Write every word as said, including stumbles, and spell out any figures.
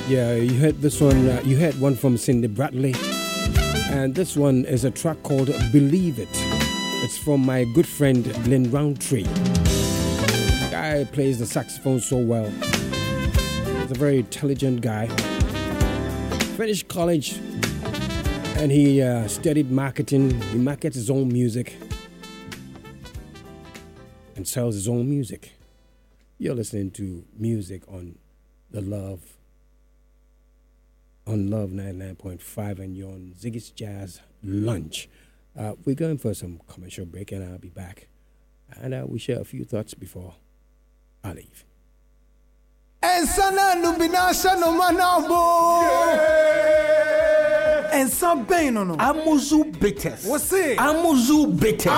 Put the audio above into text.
Yeah, you heard this one. Uh, you heard one from Cindy Bradley, and this one is a track called "Believe It." It's from my good friend Glenn Roundtree. The guy plays the saxophone so well. He's a very intelligent guy. Finished college, and he uh, studied marketing. He markets his own music and sells his own music. You're listening to music on the Love. On Love ninety-nine point five, and you're on Ziggy's Jazz Lunch. Uh, we're going for some commercial break, and I'll be back. And uh, we share a few thoughts before I leave. And some pain on Amuzu bitters. What's it? Amuzu bitters.